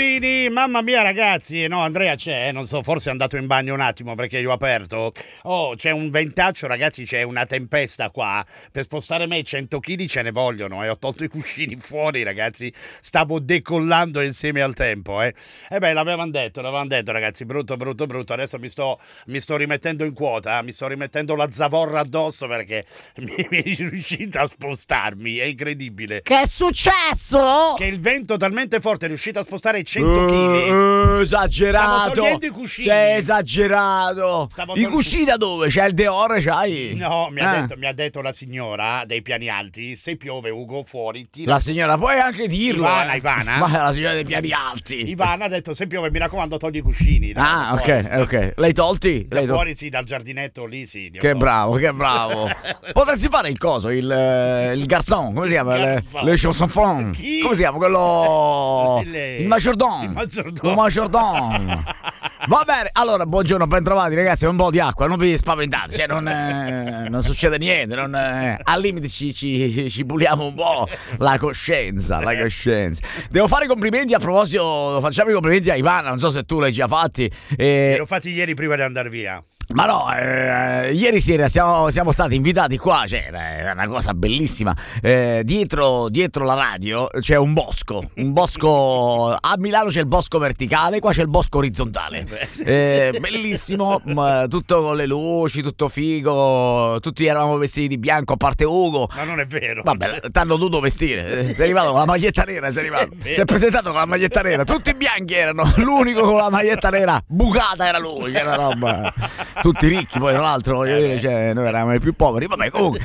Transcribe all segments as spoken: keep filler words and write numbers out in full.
cugini, mamma mia ragazzi, no Andrea c'è, non so, forse è andato in bagno un attimo perché io ho aperto. Oh, c'è un ventaccio ragazzi, c'è una tempesta qua, per spostare me cento chili ce ne vogliono e eh. ho tolto i cuscini fuori ragazzi, stavo decollando insieme al tempo eh. E beh l'avevano detto, l'avevano detto ragazzi, brutto brutto brutto, adesso mi sto, mi sto rimettendo in quota, eh. mi sto rimettendo la zavorra addosso perché mi, mi è riuscita a spostarmi, è incredibile. Che è successo? Che il vento talmente forte è riuscito a spostare cento chili. Uh, esagerato. Stavo togliendo i cuscini. Sei esagerato. Stavo I tol- cuscini da dove? C'è il Deore, c'hai? No, mi ha, eh. detto, mi ha detto la signora dei piani alti, se piove Ugo fuori tira. La signora, puoi anche dirlo. Ivana, eh. Ivana. Ma la signora dei piani alti. Ivana ha detto se piove mi raccomando togli i cuscini. Ah, ok, ok. L'hai tolti? Da L'hai fuori tolti? sì, dal giardinetto lì sì. Che bravo, che bravo. Potresti fare il coso, il, il garçon, come si chiama? Garçon. Le, le chansonfon. Chi? Come si chiama? Quello... Le... Il maggiordomo. Il maggiordomo. Il maggiordomo. Va bene, allora buongiorno, bentrovati ragazzi, un po' di acqua, non vi spaventate, cioè non, eh, non succede niente, non, eh, al limite ci, ci, ci puliamo un po' la coscienza, la coscienza. Devo fare i complimenti a proposito, facciamo i complimenti a Ivana, non so se tu l'hai già fatti. Eh, Li ho fatti ieri prima di andare via. Ma no, eh, ieri sera siamo, siamo stati invitati qua, cioè, è una cosa bellissima, eh, dietro, dietro la radio c'è un bosco, un bosco, a Milano c'è il bosco verticale, qua c'è il bosco orizzontale, eh, bellissimo, tutto con le luci, tutto figo, tutti eravamo vestiti di bianco a parte Ugo. Ma non è vero. Vabbè, t'hanno dovuto vestire, sei arrivato con la maglietta nera, sei arrivato, si è presentato con la maglietta nera, tutti bianchi erano, l'unico con la maglietta nera bucata era lui, che era roba... Tutti ricchi, poi tra l'altro, voglio dire, cioè, noi eravamo i più poveri. Vabbè, comunque,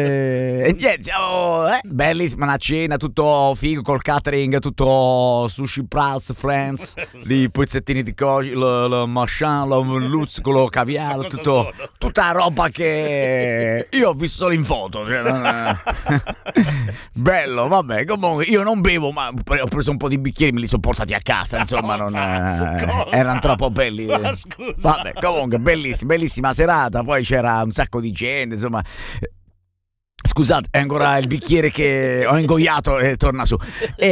eh, e niente, siamo eh, bellissima una cena, tutto figo col catering, tutto sushi plus, friends, di pezzettini di coci, il machin, il luzzicolo, caviale, tutto, tutta roba che io ho visto solo in foto. Cioè, non... bello, vabbè, comunque io non bevo, ma ho preso un po' di bicchieri, me li sono portati a casa, insomma, non, eh, erano troppo belli. Ma scusa. Vabbè, comunque, bellissimo. Bellissima serata, poi c'era un sacco di gente, insomma. Scusate, è ancora il bicchiere che ho ingoiato e torna su.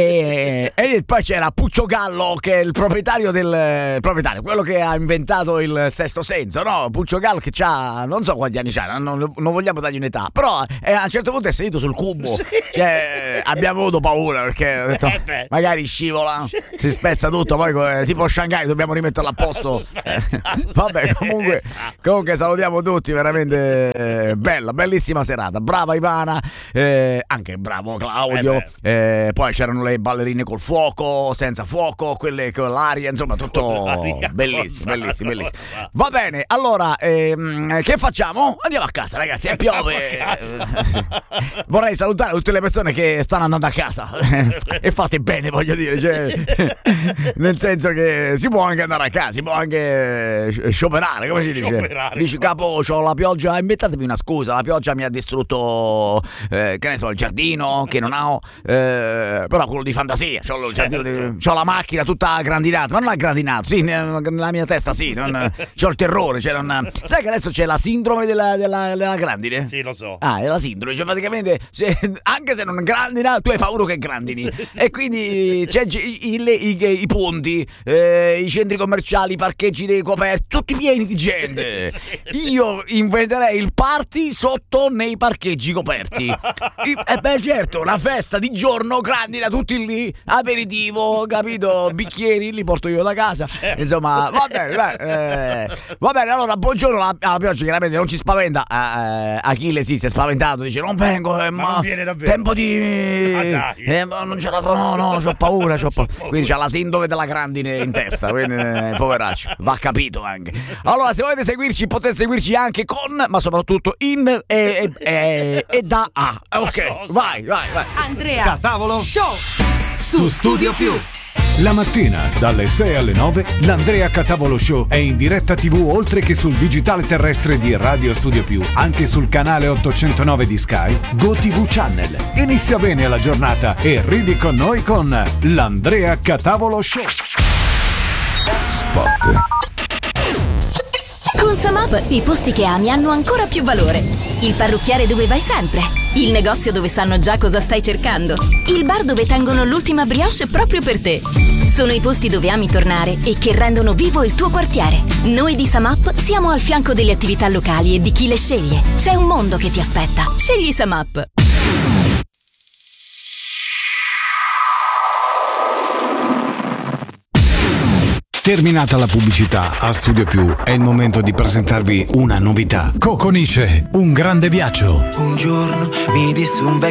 E, e poi c'era Puccio Gallo, che è il proprietario del proprietario, quello che ha inventato il sesto senso, no? Puccio Gallo che c'ha, non so quanti anni c'ha, non, non vogliamo dargli un'età, però eh, a un certo punto è seduto sul cubo. Sì. Cioè, abbiamo avuto paura perché ho detto, magari scivola, si spezza tutto, poi eh, tipo Shanghai dobbiamo rimetterlo a posto. Vabbè, comunque, comunque salutiamo tutti, veramente eh, bella, bellissima serata, brava Ivana, eh, anche bravo Claudio, eh eh, poi c'erano le ballerine col fuoco, senza fuoco, quelle con l'aria, insomma tutto bellissimo, bellissimo, bellissimo. Va bene, allora ehm, che facciamo? Andiamo a casa ragazzi, e piove. Vorrei salutare tutte le persone che stanno andando a casa e fate bene, voglio dire, cioè, nel senso che si può anche andare a casa, si può anche scioperare, come si dice? Dici capo, c'ho la pioggia, inventatevi una scusa, la pioggia mi ha distrutto Eh, che ne so, il giardino che non ho, eh, però quello di fantasia, c'ho, il giardino di, c'ho la macchina tutta grandinata, ma non ha grandinato, sì, nella mia testa sì, non, c'ho il terrore, cioè non, sai che adesso c'è la sindrome della, della, della grandine? Sì, lo so. Ah, è la sindrome, cioè praticamente se, anche se non grandina, tu hai paura che grandini e quindi c'è i, i, i, i ponti, eh, i centri commerciali, i parcheggi dei coperti, tutti pieni di gente. Io inventerei il party sotto nei parcheggi coperti. E eh beh certo, una festa di giorno grandi da tutti lì, aperitivo, capito, bicchieri li porto io da casa, insomma va bene, dai, eh, va bene, allora buongiorno alla, alla pioggia, chiaramente non ci spaventa, eh, Achille sì si è spaventato, dice non vengo, eh, ma, ma non viene davvero, tempo di ah, eh, non ce la fa, no no c'ho paura, c'ho paura. Quindi c'ha la sindrome della grandine in testa, quindi eh, poveraccio, va capito anche. Allora se volete seguirci potete seguirci anche con, ma soprattutto in e, e, e, e da A. Ok, vai, vai, vai. Andrea Catavolo Show su Studio Più. La mattina dalle sei alle nove l'Andrea Catavolo Show è in diretta tivù oltre che sul digitale terrestre di Radio Studio Più, anche sul canale ottocentonove di Sky, GoTV Channel. Inizia bene la giornata e ridi con noi con l'Andrea Catavolo Show. Spot. Con Somop i posti che ami hanno ancora più valore. Il parrucchiere dove vai sempre. Il negozio dove sanno già cosa stai cercando. Il bar dove tengono l'ultima brioche proprio per te. Sono i posti dove ami tornare e che rendono vivo il tuo quartiere. Noi di Samap siamo al fianco delle attività locali e di chi le sceglie. C'è un mondo che ti aspetta. Scegli Samap. Terminata la pubblicità, a Studio Più è il momento di presentarvi una novità. Coconice, un grande viaggio. Un giorno mi disse un vecchio